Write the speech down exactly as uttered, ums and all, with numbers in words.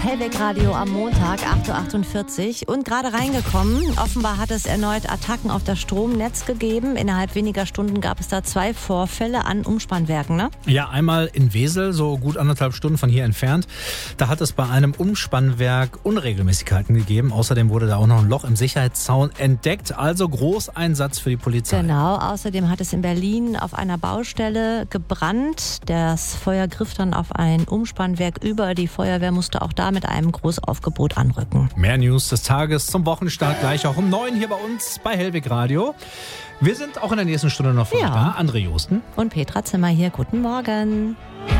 Hellweg Radio am Montag, acht Uhr achtundvierzig. Und gerade reingekommen. Offenbar hat es erneut Attacken auf das Stromnetz gegeben. Innerhalb weniger Stunden gab es da zwei Vorfälle an Umspannwerken, ne? Ja, einmal in Wesel, so gut anderthalb Stunden von hier entfernt. Da hat es bei einem Umspannwerk Unregelmäßigkeiten gegeben. Außerdem wurde da auch noch ein Loch im Sicherheitszaun entdeckt. Also Großeinsatz für die Polizei. Genau, außerdem hat es in Berlin auf einer Baustelle gebrannt. Das Feuer griff dann auf ein Umspannwerk über. Die Feuerwehr musste auch da mit einem Großaufgebot anrücken. Mehr News des Tages zum Wochenstart gleich auch um neun hier bei uns bei Hellweg Radio. Wir sind auch in der nächsten Stunde noch für euch Ja. da. André Josten Und Petra Zimmer hier. Guten Morgen.